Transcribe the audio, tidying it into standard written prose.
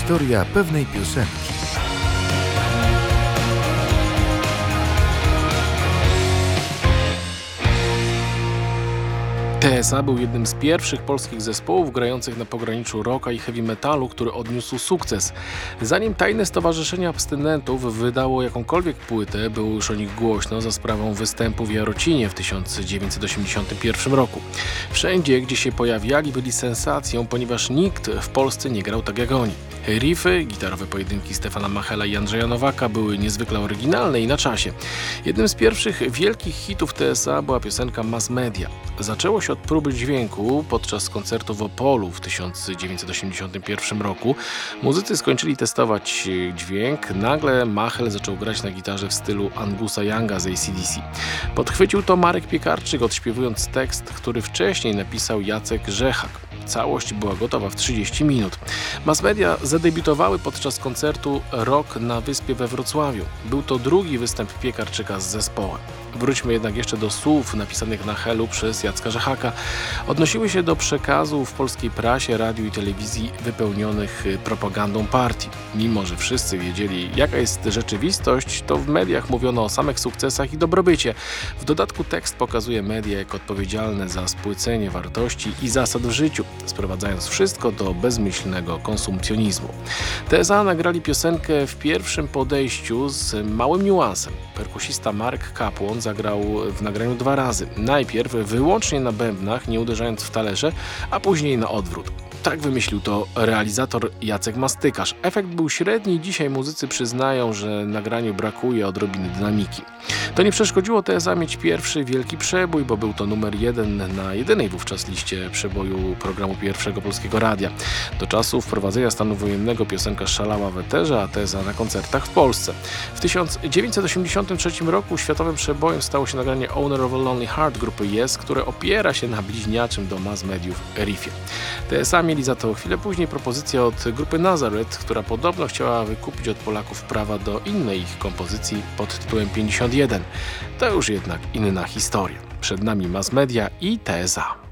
Historia pewnej piosenki. TSA był jednym z pierwszych polskich zespołów grających na pograniczu rocka i heavy metalu, który odniósł sukces. Zanim tajne stowarzyszenie abstynentów wydało jakąkolwiek płytę, było już o nich głośno za sprawą występu w Jarocinie w 1981 roku. Wszędzie, gdzie się pojawiali, byli sensacją, ponieważ nikt w Polsce nie grał tak jak oni. Riffy, gitarowe pojedynki Stefana Machela i Andrzeja Nowaka były niezwykle oryginalne i na czasie. Jednym z pierwszych wielkich hitów TSA była piosenka Mass Media. Zaczęło się od próby dźwięku podczas koncertu w Opolu w 1981 roku. Muzycy skończyli testować dźwięk. Nagle Machel zaczął grać na gitarze w stylu Angusa Younga z AC/DC. Podchwycił to Marek Piekarczyk, odśpiewując tekst, który wcześniej napisał Jacek Rzechak. Całość była gotowa w 30 minut. Mass Media zadebiutowały podczas koncertu Rock na Wyspie we Wrocławiu. Był to drugi występ Piekarczyka z zespołem. Wróćmy jednak jeszcze do słów napisanych na Helu przez Jacka Rzechaka. Odnosiły się do przekazu w polskiej prasie, radiu i telewizji wypełnionych propagandą partii. Mimo że wszyscy wiedzieli, jaka jest rzeczywistość, to w mediach mówiono o samych sukcesach i dobrobycie. W dodatku tekst pokazuje media jako odpowiedzialne za spłycenie wartości i zasad w życiu, sprowadzając wszystko do bezmyślnego konsumpcjonizmu. TSA nagrali piosenkę w pierwszym podejściu z małym niuansem. Perkusista Mark Kapłon zagrał w nagraniu 2 razy. Najpierw wyłącznie na bębnach, nie uderzając w talerze, a później na odwrót. Tak wymyślił to realizator Jacek Mastykarz. Efekt był średni i dzisiaj muzycy przyznają, że nagraniu brakuje odrobiny dynamiki. To nie przeszkodziło TSA mieć pierwszy wielki przebój, bo był to numer 1 na jedynej wówczas liście przeboju programu Pierwszego Polskiego Radia. Do czasu wprowadzenia stanu wojennego piosenka szalała w eterze, a TSA na koncertach w Polsce. W 1983 roku światowym przebojem stało się nagranie Owner of a Lonely Heart grupy Yes, które opiera się na bliźniaczym do Mass Mediów riffie. TSA mieli za to chwilę później propozycję od grupy Nazareth, która podobno chciała wykupić od Polaków prawa do innej ich kompozycji pod tytułem 51. To już jednak inna historia. Przed nami Mass Media i TSA.